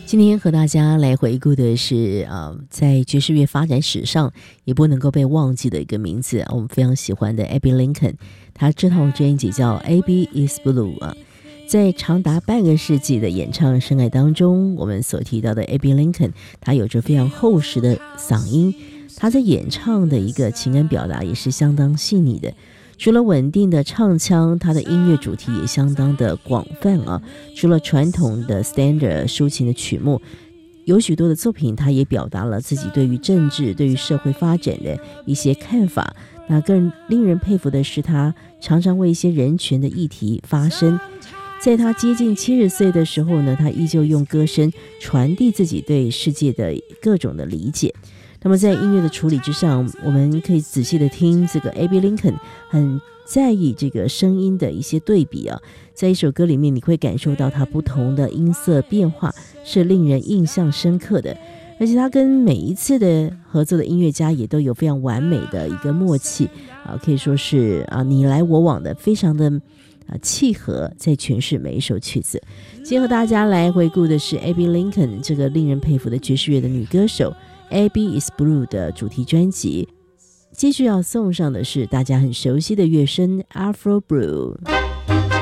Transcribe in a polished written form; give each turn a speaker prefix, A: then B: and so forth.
A: 今天和大家来回顾的是在爵士乐发展史上也不能够被忘记的一个名字，我们非常喜欢的 Abbie Lincoln， 他这套专辑叫 Abbie is Blue 在长达半个世纪的演唱生涯当中，我们所提到的 Abbie Lincoln， 他有着非常厚实的嗓音，他在演唱的一个情感表达也是相当细腻的。除了稳定的唱腔，他的音乐主题也相当的广泛除了传统的 standard 抒情的曲目，有许多的作品他也表达了自己对于政治、对于社会发展的一些看法。那更令人佩服的是，他常常为一些人权的议题发声。在他接近70岁的时候呢，他依旧用歌声传递自己对世界的各种的理解。那么在音乐的处理之上，我们可以仔细的听这个 Abbie Lincoln 很在意这个声音的一些对比在一首歌里面你会感受到它不同的音色变化是令人印象深刻的，而且他跟每一次的合作的音乐家也都有非常完美的一个默契可以说是你来我往的，非常的契合在诠释每一首曲子。今天和大家来回顾的是 Abbie Lincoln 这个令人佩服的爵士乐的女歌手Abbie is Blue 的主题专辑。继续要送上的是大家很熟悉的乐声 Afro Blue。